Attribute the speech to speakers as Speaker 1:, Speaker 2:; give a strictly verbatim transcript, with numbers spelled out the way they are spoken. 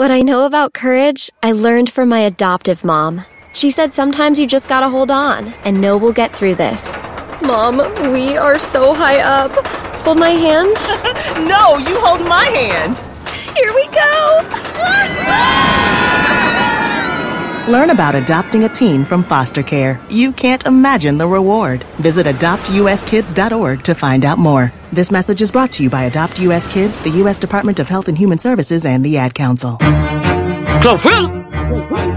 Speaker 1: What I know about courage, I learned from my adoptive mom. She said sometimes you just gotta hold on and know we'll get through this. Mom, we are so high up. Hold my hand?
Speaker 2: No, you hold my hand.
Speaker 1: Here we go.
Speaker 2: Learn about adopting a teen from foster care. You can't imagine the reward. Visit adopt u s kids dot org to find out more. This message is brought to you by Adopt U S Kids, the U S Department of Health and Human Services, and the Ad Council.
Speaker 3: Fulfill